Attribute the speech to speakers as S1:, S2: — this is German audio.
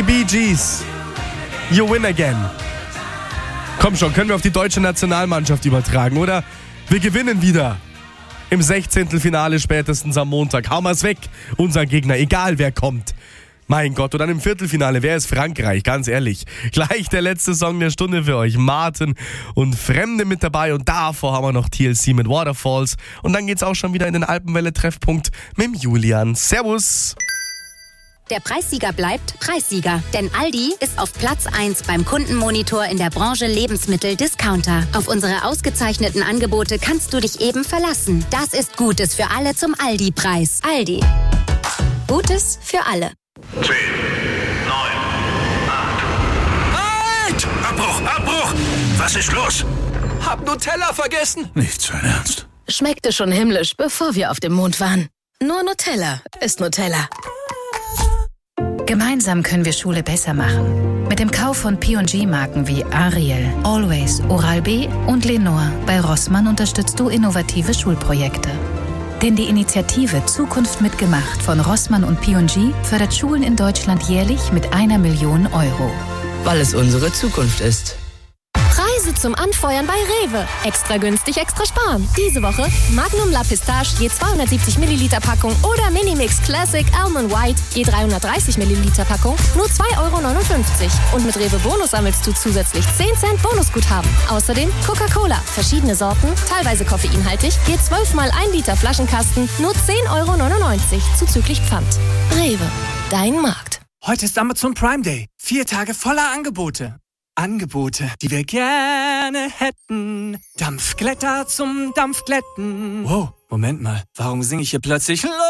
S1: Die Bee Gees. You win again. Komm schon, können wir auf die deutsche Nationalmannschaft übertragen, oder? Wir gewinnen wieder. Im 16. Finale spätestens am Montag. Hauen wir's weg, unser Gegner, egal wer kommt. Mein Gott, und dann im Viertelfinale, wer ist Frankreich? Ganz ehrlich. Gleich der letzte Song der Stunde für euch. Martin und Fremde mit dabei. Und davor haben wir noch TLC mit Waterfalls. Und dann geht's auch schon wieder in den Alpenwelle-Treffpunkt mit dem Julian. Servus.
S2: Der Preissieger bleibt Preissieger. Denn Aldi ist auf Platz 1 beim Kundenmonitor in der Branche Lebensmittel-Discounter. Auf unsere ausgezeichneten Angebote kannst du dich eben verlassen. Das ist Gutes für alle zum Aldi-Preis. Aldi. Gutes für alle.
S3: 10, 9, 8. Halt! Abbruch! Was ist los?
S4: Hab Nutella vergessen.
S3: Nicht sein Ernst.
S5: Schmeckte schon himmlisch, bevor wir auf dem Mond waren. Nur Nutella ist Nutella.
S6: Gemeinsam können wir Schule besser machen. Mit dem Kauf von P&G-Marken wie Ariel, Always, Oral-B und Lenore bei Rossmann unterstützt du innovative Schulprojekte. Denn die Initiative Zukunft mitgemacht von Rossmann und P&G fördert Schulen in Deutschland jährlich mit 1 Million Euro.
S7: Weil es unsere Zukunft ist.
S8: Preise zum Anfeuern bei Rewe. Extra günstig, extra sparen. Diese Woche Magnum La Pistache je 270 Milliliter Packung oder Minimix Classic Almond White je 330 Milliliter Packung nur 2,59 €. Und mit Rewe Bonus sammelst du zusätzlich 10 Cent Bonusguthaben. Außerdem Coca-Cola, verschiedene Sorten, teilweise koffeinhaltig, je 12 mal 1 Liter Flaschenkasten nur 10,99 € zuzüglich Pfand. Rewe, dein Markt.
S4: Heute ist Amazon Prime Day. 4 Tage voller Angebote. Angebote, die wir gerne hätten. Dampfglätter zum Dampfglätten. Wow, Moment mal. Warum singe ich hier plötzlich